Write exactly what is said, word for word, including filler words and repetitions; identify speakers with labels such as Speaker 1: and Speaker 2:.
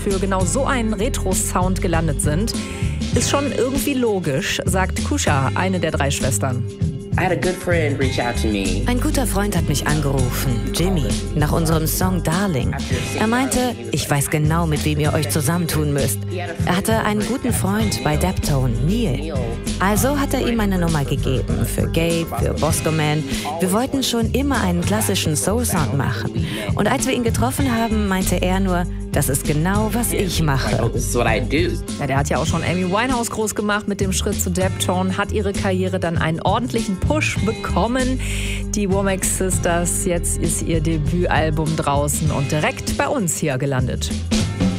Speaker 1: für genau so einen Retro-Sound gelandet sind, ist schon irgendwie logisch, sagt Kusha, eine der drei Schwestern.
Speaker 2: Ein guter Freund hat mich angerufen, Jimmy, nach unserem Song Darling. Er meinte, ich weiß genau, mit wem ihr euch zusammentun müsst. Er hatte einen guten Freund bei Daptone, Neil. Also hat er ihm meine Nummer gegeben, für Gabe, für Bosco Man. Wir wollten schon immer einen klassischen Soul-Sound machen. Und als wir ihn getroffen haben, meinte er nur, das ist genau, was ich mache.
Speaker 1: Ja, der hat ja auch schon Amy Winehouse groß gemacht mit dem Schritt zu Daptone, hat ihre Karriere dann einen ordentlichen Push bekommen. Die Womack Sisters, jetzt ist ihr Debütalbum draußen und direkt bei uns hier gelandet.